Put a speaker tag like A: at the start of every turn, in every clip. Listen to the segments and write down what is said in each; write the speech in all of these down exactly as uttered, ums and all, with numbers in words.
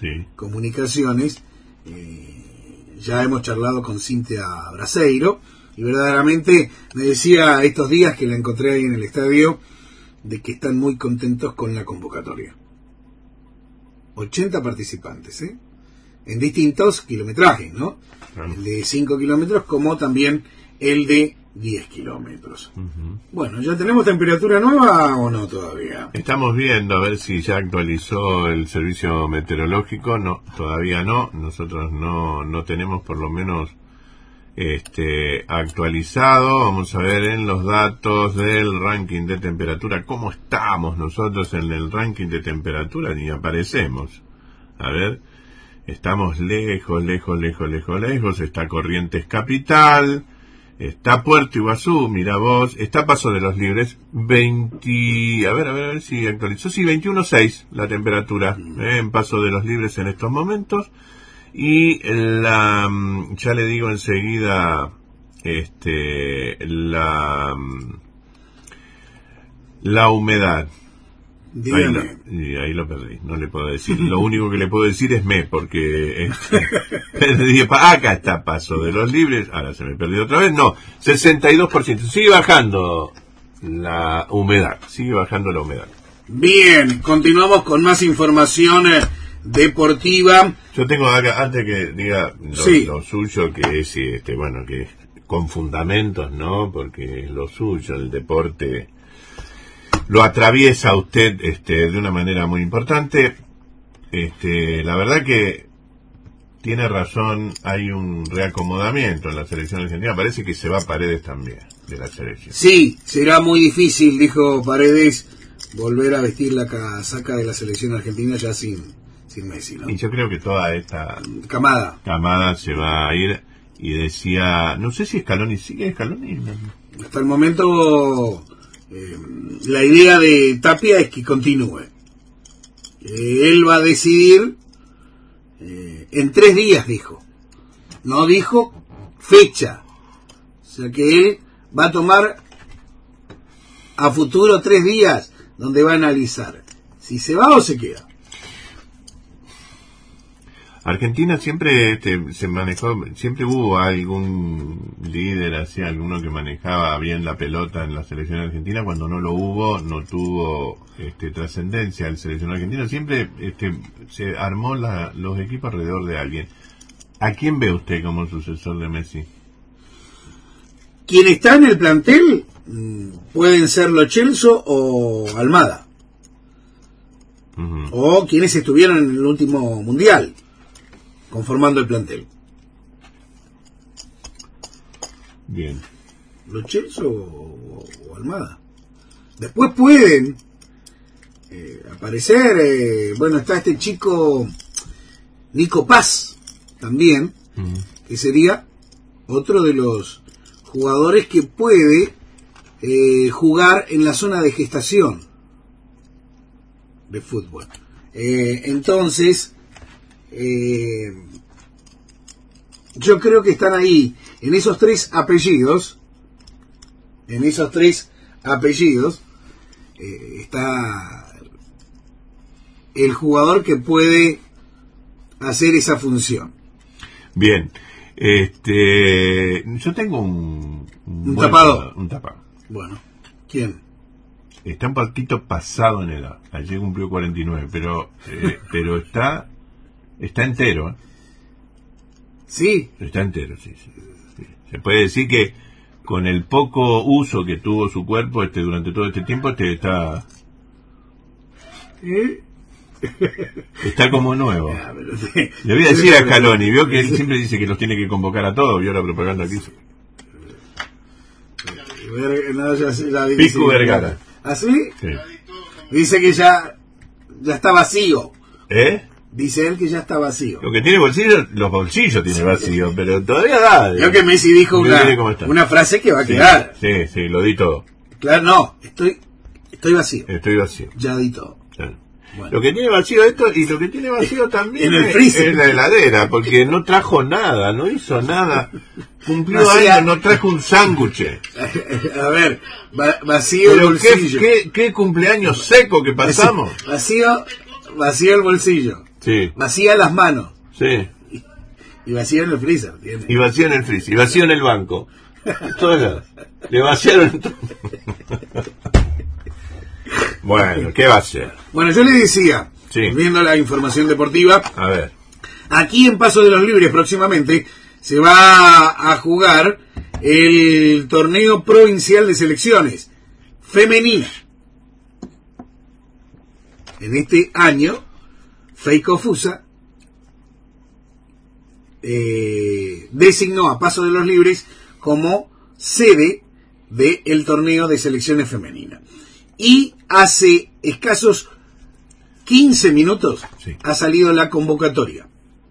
A: sí.
B: Comunicaciones. Eh, ya hemos charlado con Cintia Braseiro y verdaderamente me decía estos días que la encontré ahí en el estadio de que están muy contentos con la convocatoria. ochenta participantes, ¿eh? En distintos kilometrajes, ¿no? Claro. El de cinco kilómetros como también el de diez kilómetros. Uh-huh. Bueno, ¿ya tenemos temperatura nueva o no todavía?
A: Estamos viendo a ver si ya actualizó el servicio meteorológico. No, todavía no. Nosotros no, no tenemos por lo menos este actualizado. Vamos a ver en los datos del ranking de temperatura cómo estamos nosotros en el ranking de temperatura. Ni aparecemos. A ver, estamos lejos, lejos, lejos, lejos, lejos. Está Corrientes Capital. Está Puerto Iguazú, mira vos, está Paso de los Libres, veinte, a ver, a ver, a ver si actualizó, sí, veintiuno punto seis la temperatura eh, en Paso de los Libres en estos momentos, y la, ya le digo enseguida, este, la, la humedad. Ahí lo, y ahí lo perdí, no le puedo decir. Lo único que le puedo decir es me, porque este, perdí, acá está Paso de los Libres, ahora se me perdió otra vez, no, sesenta y dos por ciento, sigue bajando la humedad, sigue bajando la humedad.
B: Bien, continuamos con más información deportiva.
A: Yo tengo acá, antes que diga lo,
B: sí.
A: lo suyo, que es, este, bueno, que es con fundamentos, ¿no? Porque es lo suyo, el deporte lo atraviesa usted este, de una manera muy importante. Este, la verdad que tiene razón, hay un reacomodamiento en la selección argentina. Parece que se va Paredes también de la selección.
B: Sí, será muy difícil, dijo Paredes, volver a vestir la casaca de la selección argentina ya sin, sin Messi, ¿no?
A: Y yo creo que toda esta
B: camada
A: camada se va a ir. Y decía, no sé si Scaloni sigue Scaloni.
B: Hasta el momento Eh, la idea de Tapia es que continúe. Eh, él va a decidir eh, en tres días, dijo. No dijo fecha. O sea que él va a tomar a futuro tres días donde va a analizar si se va o se queda.
A: Argentina siempre este, se manejó, siempre hubo algún líder, así, alguno que manejaba bien la pelota en la selección argentina. Cuando no lo hubo, no tuvo este, trascendencia en la selección argentina. Siempre este, se armó la, los equipos alrededor de alguien. ¿A quién ve usted como sucesor de Messi?
B: Quien está en el plantel pueden ser Lo Celso o Almada. Uh-huh. O quienes estuvieron en el último mundial conformando el plantel.
A: Bien.
B: Lo Celso o, o Almada. Después pueden eh, aparecer, eh, bueno, está este chico Nico Paz también, uh-huh. que sería otro de los jugadores que puede eh, jugar en la zona de gestación de fútbol. Eh, entonces, eh, yo creo que están ahí, en esos tres apellidos, en esos tres apellidos, eh, está el jugador que puede hacer esa función.
A: Bien, este, yo tengo un
B: un, un tapado,
A: un tapado.
B: Bueno, ¿quién?
A: Está un poquito pasado en edad. Ayer cumplió cuarenta y nueve, pero eh, pero está está entero. ¿eh?
B: Sí.
A: Está entero, sí, sí, sí. Se puede decir que con el poco uso que tuvo su cuerpo este durante todo este tiempo, este está
B: ¿Eh?
A: está como nuevo.
B: Ya, pero sí.
A: Le voy a decir a Scaloni, vio que él siempre dice que los tiene que convocar a todos, vio la propaganda que hizo.
B: No, ya, ya dice,
A: Pico Vergara.
B: ¿Ah, sí?
A: Sí.
B: Dice que ya ya está vacío.
A: ¿Eh?
B: Dice él que ya está vacío.
A: Lo que tiene bolsillos, los bolsillos tiene vacío, pero todavía da.
B: Creo que Messi dijo una, una frase que va a
A: sí,
B: quedar.
A: Sí, sí, lo di todo.
B: Claro, no, estoy estoy vacío.
A: Estoy vacío.
B: Ya di todo.
A: Claro.
B: Bueno.
A: Lo que tiene vacío esto y lo que tiene vacío también
B: en el freezer.
A: Es la heladera, porque no trajo nada, no hizo nada. Cumplió
B: no sea,
A: años, no trajo un sándwich.
B: A ver, va, vacío el bolsillo.
A: ¿Qué, qué, qué cumpleaños seco que pasamos?
B: Vacío, vacío el bolsillo.
A: Sí.
B: Vacía las manos.
A: Sí.
B: Y, y vacía en el freezer. ¿Tiene?
A: Y vacío en el freezer, y vacío en el banco. Todos lados. Le vaciaron todo. Bueno, ¿qué va a ser?
B: Bueno, yo le decía,
A: sí.
B: Viendo la información deportiva,
A: a ver,
B: aquí en Paso de los Libres próximamente se va a jugar el torneo provincial de selecciones femenina. En este año, Feiko Fusa eh, designó a Paso de los Libres como sede del torneo de selecciones femeninas. Y hace escasos quince minutos
A: sí.
B: ha salido la convocatoria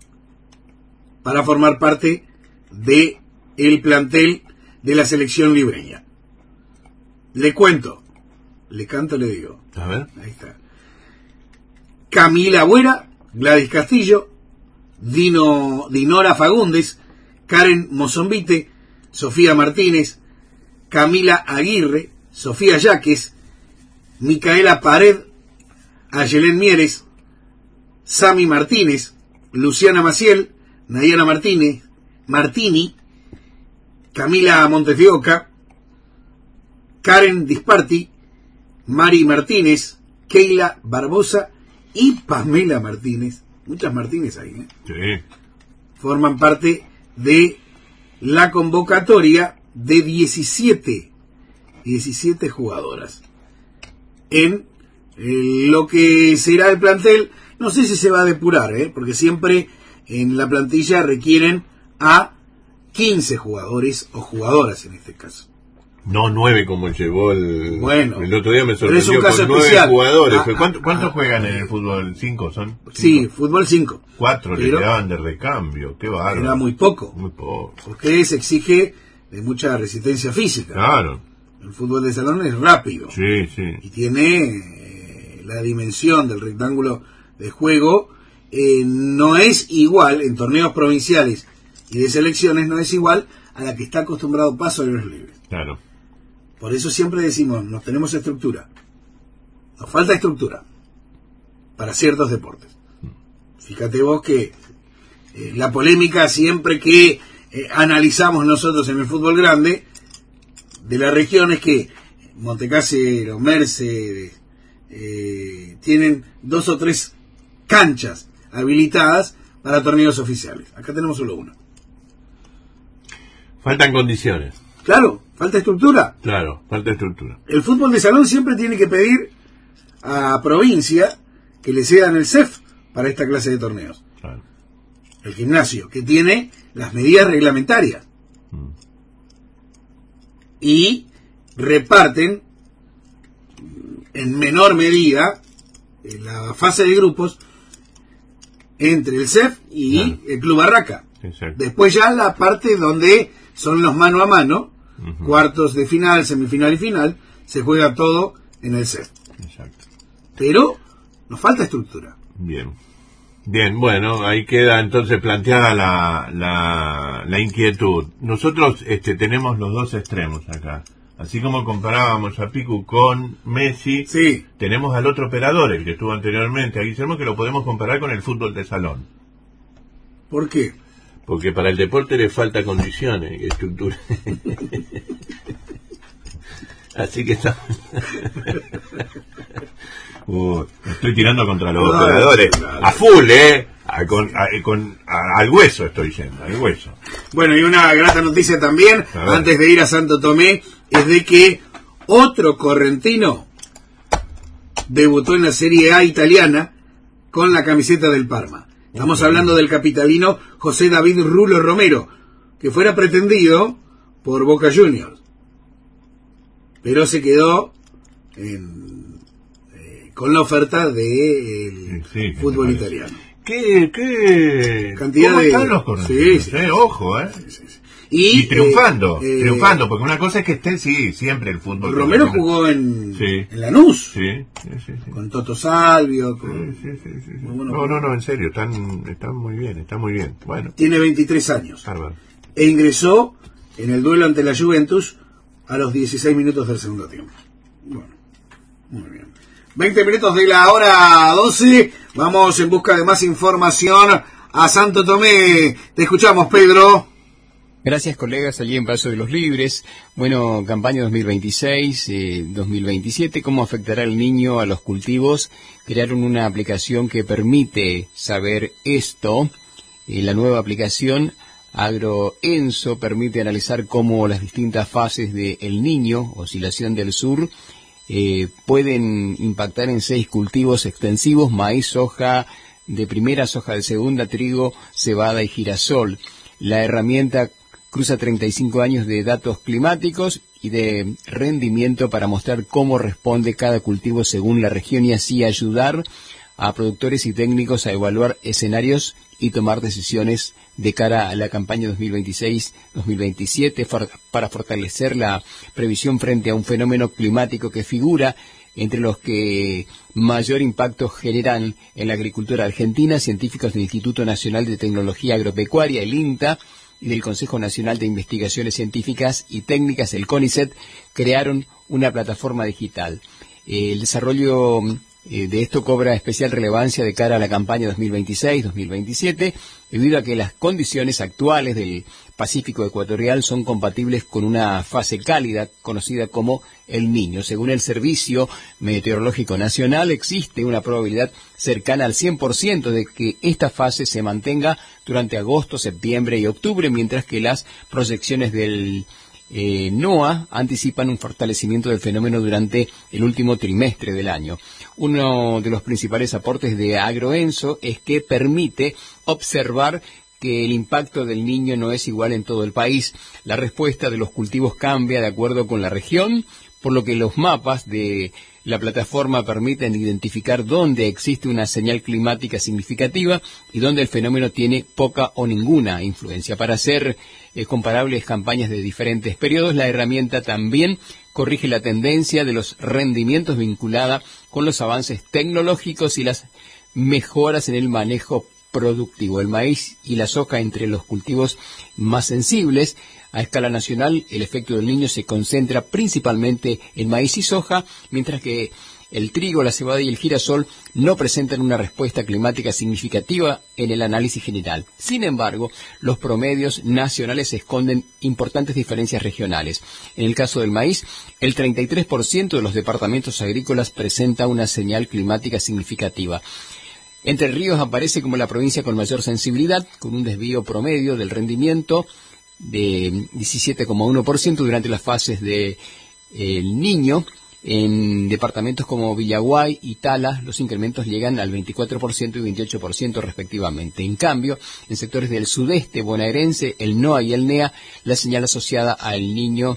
B: para formar parte de el plantel de la selección libreña. Le cuento, le canto, le digo.
A: A ver.
B: Ahí está. Camila Buera, Gladys Castillo, Dino, Dinora Fagundes, Karen Mozombite, Sofía Martínez, Camila Aguirre, Sofía Yaques, Micaela Pared, Ayelén Mieres, Sami Martínez, Luciana Maciel, Nayana Martínez, Martini, Camila Montefioca, Karen Disparti, Mari Martínez, Keila Barbosa y Pamela Martínez. Muchas Martínez ahí, ¿eh?
A: Sí.
B: Forman parte de la convocatoria de diecisiete jugadoras en lo que será el plantel. No sé si se va a depurar, ¿eh? Porque siempre en la plantilla requieren a quince jugadores o jugadoras en este caso.
A: No nueve como llevó el...
B: Bueno,
A: el otro día me
B: pero es un
A: sorprendió
B: caso
A: con nueve
B: especial.
A: jugadores.
B: Ah,
A: ¿Cuánto-
B: ah,
A: ¿Cuántos
B: ah,
A: juegan
B: ah,
A: en el fútbol? ¿Cinco son?
B: Sí,
A: ¿Cinco?
B: fútbol cinco.
A: Cuatro le
B: pero
A: quedaban de recambio. Qué bárbaro.
B: era muy poco,
A: Muy poco.
B: porque se exige de mucha resistencia física.
A: Claro.
B: El fútbol de salón es rápido.
A: Sí, sí.
B: Y tiene eh, la dimensión del rectángulo de juego. Eh, no es igual en torneos provinciales y de selecciones, no es igual a la que está acostumbrado Paso de los Libres.
A: Claro.
B: Por eso siempre decimos, nos tenemos estructura, nos falta estructura para ciertos deportes. Fíjate vos que eh, la polémica siempre que eh, analizamos nosotros en el fútbol grande de la región es que Montecasero, Mercedes, eh, tienen dos o tres canchas habilitadas para torneos oficiales. Acá tenemos solo una.
A: Faltan condiciones.
B: Claro, falta estructura.
A: Claro, falta estructura.
B: El fútbol de salón siempre tiene que pedir a provincia que le cedan el C E F para esta clase de torneos.
A: Claro.
B: El gimnasio, que tiene las medidas reglamentarias.
A: Mm.
B: Y reparten en menor medida en la fase de grupos entre el C E F y
A: Claro.
B: el Club Barraca.
A: Exacto.
B: Después ya la parte donde son los mano a mano,
A: Ujú.
B: cuartos de final, semifinal y final, se juega todo en el C E F.
A: Exacto.
B: Pero nos falta estructura.
A: Bien. Bien, bueno, ahí queda entonces planteada la, la, la inquietud. Nosotros este, tenemos los dos extremos acá. Así como comparábamos a Picu con Messi,
B: Sí,
A: tenemos al otro operador, el que estuvo anteriormente, a Guillermo, que lo podemos comparar con el fútbol de salón.
B: ¿por qué?
A: Porque para el deporte le falta condiciones y estructura. Así que está... Uh, estoy tirando contra los
B: Claro,
A: operadores.
B: claro.
A: A full, ¿eh? A- con, a- con- a- al hueso estoy yendo, al hueso.
B: Bueno, y una grata noticia también,
A: A ver.
B: antes de ir a Santo Tomé, es de que otro correntino debutó en la Serie A italiana con la camiseta del Parma. Estamos
A: Uh,
B: hablando del capitalino José David Rulo Romero, que fuera pretendido por Boca Juniors, pero se quedó en, eh, con la oferta del
A: Sí, sí,
B: fútbol
A: me parece.
B: italiano.
A: ¿Qué, qué?
B: Cantidad
A: ¿Cómo
B: de-
A: están los correntinos?
B: Sí, sí,
A: eh?
B: sí.
A: Ojo, ¿eh?
B: Y,
A: Y triunfando,
B: eh, eh,
A: triunfando, porque una cosa es que esté, sí, siempre el fútbol.
B: Romero
A: femenino.
B: jugó en,
A: Sí.
B: en Lanús,
A: Sí, sí, sí. sí.
B: con Toto Salvio. con-
A: Sí, sí, sí, sí, sí.
B: Muy bueno.
A: No, no, no, en serio, están, están muy bien, están muy bien. Bueno,
B: Tiene veintitrés años
A: bárbaro.
B: e ingresó en el duelo ante la Juventus a los dieciséis minutos del segundo tiempo. Bueno, muy bien. veinte minutos de la hora doce. Vamos en busca de más información a Santo Tomé. Te escuchamos, Pedro.
C: Gracias, colegas, allí en Paso de los Libres. Bueno, campaña dos mil veintiséis, eh, dos mil veintisiete, ¿cómo afectará el niño a los cultivos? Crearon una aplicación que permite saber esto. Eh, la nueva aplicación AgroEnso permite analizar cómo las distintas fases del Niño, oscilación del sur, eh, pueden impactar en seis cultivos extensivos: maíz, soja de primera, soja de segunda, trigo, cebada y girasol. La herramienta cruza treinta y cinco años de datos climáticos y de rendimiento para mostrar cómo responde cada cultivo según la región y así ayudar a productores y técnicos a evaluar escenarios y tomar decisiones de cara a la campaña dos mil veintiséis dos mil veintisiete for- para fortalecer la previsión frente a un fenómeno climático que figura entre los que mayor impacto generan en la agricultura argentina. Científicos del Instituto Nacional de Tecnología Agropecuaria, el INTA, y del Consejo Nacional de Investigaciones Científicas y Técnicas, el CONICET, crearon una plataforma digital. El desarrollo eh, de esto cobra especial relevancia de cara a la campaña dos mil veintiséis dos mil veintisiete, debido a que las condiciones actuales del Pacífico ecuatorial son compatibles con una fase cálida conocida como el Niño. Según el Servicio Meteorológico Nacional, existe una probabilidad cercana al cien por ciento de que esta fase se mantenga durante agosto, septiembre y octubre, mientras que las proyecciones del Eh, NOAA anticipan un fortalecimiento del fenómeno durante el último trimestre del año. Uno de los principales aportes de AgroEnso es que permite observar que el impacto del Niño no es igual en todo el país. La respuesta de los cultivos cambia de acuerdo con la región, por lo que los mapas de la plataforma permiten identificar dónde existe una señal climática significativa y dónde el fenómeno tiene poca o ninguna influencia. Para hacer eh, comparables campañas de diferentes periodos, la herramienta también corrige la tendencia de los rendimientos vinculada con los avances tecnológicos y las mejoras en el manejo productivo. El maíz y la soja entre los cultivos más sensibles. A escala nacional, el efecto del Niño se concentra principalmente en maíz y soja, mientras que el trigo, la cebada y el girasol no presentan una respuesta climática significativa en el análisis general. Sin embargo, los promedios nacionales esconden importantes diferencias regionales. En el caso del maíz, el treinta y tres por ciento de los departamentos agrícolas presenta una señal climática significativa. Entre Ríos aparece como la provincia con mayor sensibilidad, con un desvío promedio del rendimiento de diecisiete coma uno por ciento durante las fases de El Niño. En departamentos como Villaguay y Tala, los incrementos llegan al veinticuatro por ciento y veintiocho por ciento respectivamente. En cambio, en sectores del sudeste bonaerense, el NOA y el NEA, la señal asociada al Niño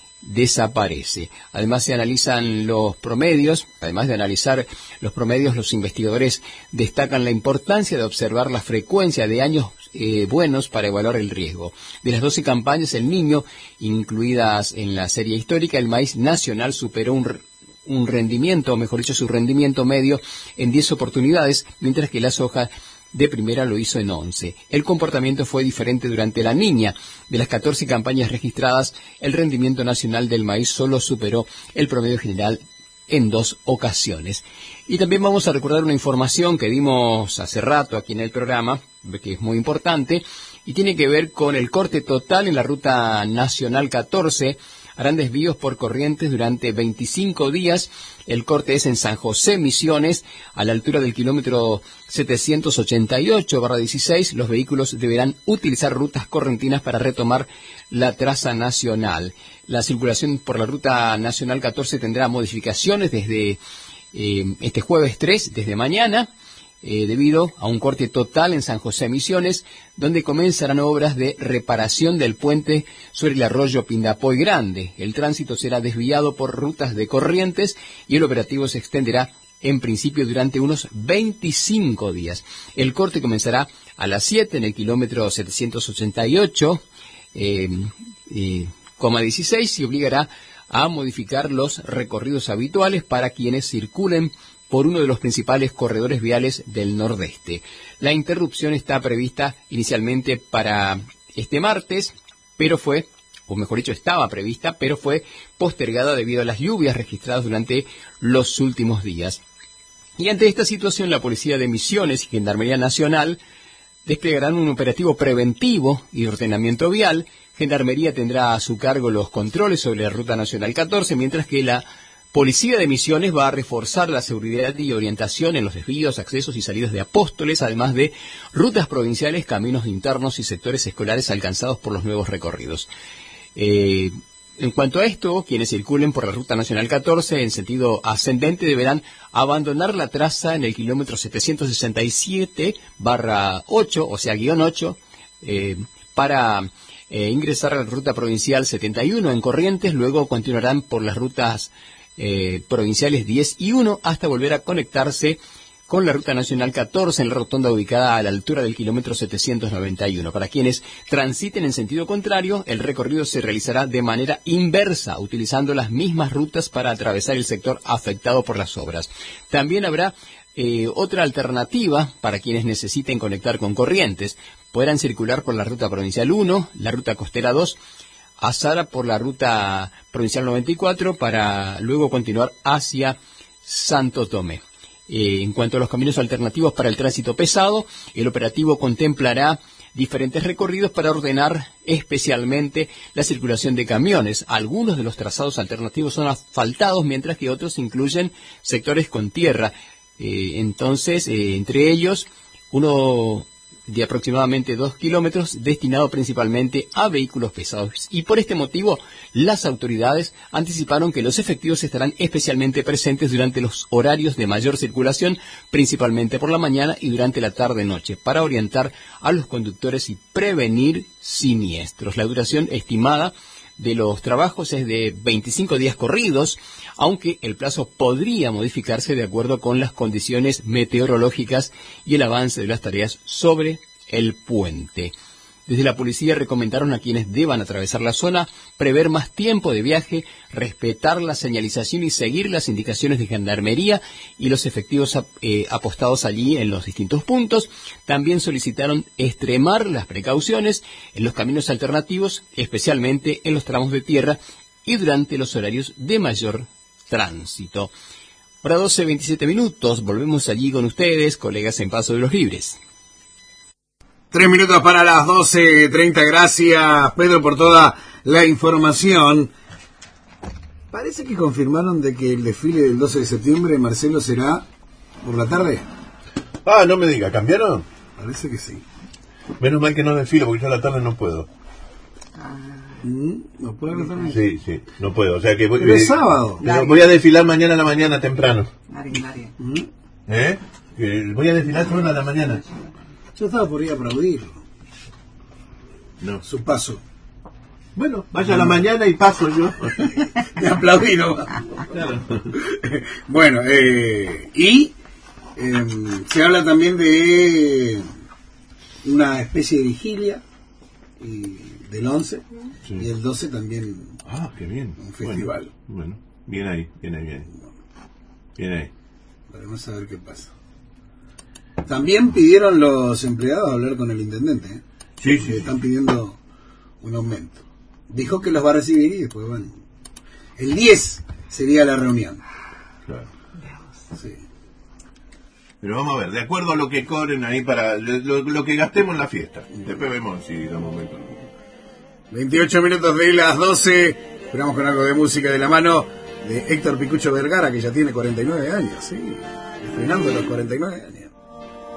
C: desaparece. Además se analizan los promedios, además de analizar los promedios, los investigadores destacan la importancia de observar la frecuencia de años eh, buenos para evaluar el riesgo. De las doce campañas El Niño, incluidas en la serie histórica, el maíz nacional superó un, un rendimiento, o mejor dicho, su rendimiento medio en diez oportunidades, mientras que la soja de primera lo hizo en once. El comportamiento fue diferente durante la Niña. De las catorce campañas registradas, el rendimiento nacional del maíz solo superó el promedio general en dos ocasiones. Y también vamos a recordar una información que dimos hace rato aquí en el programa, que es muy importante, y tiene que ver con el corte total en la Ruta Nacional catorce. Harán desvíos por corrientes durante veinticinco días. El corte es en San José, Misiones, a la altura del kilómetro setecientos ochenta y ocho barra dieciséis. Los vehículos deberán utilizar rutas correntinas para retomar la traza nacional. La circulación por la Ruta Nacional catorce tendrá modificaciones desde eh, este jueves tres, desde mañana, Eh, debido a un corte total en San José Misiones, donde comenzarán obras de reparación del puente sobre el arroyo Pindapoy Grande. El tránsito será desviado por rutas de corrientes y el operativo se extenderá en principio durante unos veinticinco días. El corte comenzará a las siete en el kilómetro setecientos ochenta y ocho, eh, eh, coma dieciséis, y obligará a modificar los recorridos habituales para quienes circulen por uno de los principales corredores viales del Nordeste. La interrupción está prevista inicialmente para este martes, pero fue, o mejor dicho, estaba prevista, pero fue postergada debido a las lluvias registradas durante los últimos días. Y ante esta situación, la Policía de Misiones y Gendarmería Nacional desplegarán un operativo preventivo y ordenamiento vial. Gendarmería tendrá a su cargo los controles sobre la Ruta Nacional catorce, mientras que la Policía de Misiones va a reforzar la seguridad y orientación en los desvíos, accesos y salidas de Apóstoles, además de rutas provinciales, caminos internos y sectores escolares alcanzados por los nuevos recorridos. Eh, en cuanto a esto, quienes circulen por la Ruta Nacional catorce en sentido ascendente deberán abandonar la traza en el kilómetro setecientos sesenta y siete barra ocho, o sea, guión ocho, eh, para eh, ingresar a la Ruta Provincial setenta y uno en Corrientes. Luego continuarán por las rutas Eh, provinciales diez y uno hasta volver a conectarse con la Ruta Nacional catorce en la rotonda ubicada a la altura del kilómetro setecientos noventa y uno. Para quienes transiten en sentido contrario, el recorrido se realizará de manera inversa, utilizando las mismas rutas para atravesar el sector afectado por las obras. También habrá eh, otra alternativa para quienes necesiten conectar con Corrientes. Podrán circular por la Ruta Provincial uno, la Ruta Costera dos, a Sara por la Ruta Provincial noventa y cuatro para luego continuar hacia Santo Tomé. Eh, en cuanto a los caminos alternativos para el tránsito pesado, el operativo contemplará diferentes recorridos para ordenar especialmente la circulación de camiones. Algunos de los trazados alternativos son asfaltados, mientras que otros incluyen sectores con tierra. Eh, entonces, eh, entre ellos, uno de aproximadamente dos kilómetros, destinado principalmente a vehículos pesados. Y por este motivo, las autoridades anticiparon que los efectivos estarán especialmente presentes durante los horarios de mayor circulación, principalmente por la mañana y durante la tarde-noche, para orientar a los conductores y prevenir siniestros. La duración estimada de los trabajos es de veinticinco días corridos, aunque el plazo podría modificarse de acuerdo con las condiciones meteorológicas y el avance de las tareas sobre el puente. Desde la policía recomendaron a quienes deban atravesar la zona prever más tiempo de viaje, respetar la señalización y seguir las indicaciones de Gendarmería y los efectivos eh, apostados allí en los distintos puntos. También solicitaron extremar las precauciones en los caminos alternativos, especialmente en los tramos de tierra y durante los horarios de mayor tránsito. Hora doce, veintisiete minutos, volvemos allí con ustedes, colegas en Paso de los Libres.
B: Tres minutos para las doce treinta. Gracias, Pedro, por toda la información. Parece que confirmaron de que el desfile del doce de septiembre, Marcelo, será por la tarde.
A: Ah, no me diga, ¿cambiaron?
B: Parece que sí.
A: Menos mal que no desfilo, porque yo a la tarde no puedo.
B: ¿No puede desfilar?
A: Sí, sí, no puedo. O sea que voy,
B: Pero es sábado.
A: Pero voy a desfilar mañana a la mañana temprano.
D: Nadie, nadie.
A: ¿Eh? Que voy a desfilar toda la mañana.
B: Yo estaba por ir a aplaudirlo.
A: No.
B: Su paso.
A: Bueno, vaya a la mañana y paso yo.
B: De aplaudir, ¿no?
A: Claro.
B: Bueno, eh, y eh, se habla también de una especie de vigilia y del once, sí. Y el doce también.
A: Ah, qué bien.
B: Un festival.
A: Bueno, bueno, bien ahí, bien ahí, bien. Bien ahí.
B: Vamos a ver qué pasa. También pidieron los empleados hablar con el intendente, ¿eh?
A: Sí, sí.
B: Están pidiendo un aumento. Dijo que los va a recibir y después, bueno, el diez sería la reunión.
A: Claro.
B: Sí.
A: Pero vamos a ver, de acuerdo a lo que cobren ahí para lo, lo que gastemos en la fiesta. Después vemos si da momento.
B: veintiocho minutos de las doce. Esperamos con algo de música de la mano de Héctor Picucho Vergara, que ya tiene cuarenta y nueve años, sí. Estrenando los cuarenta y nueve años.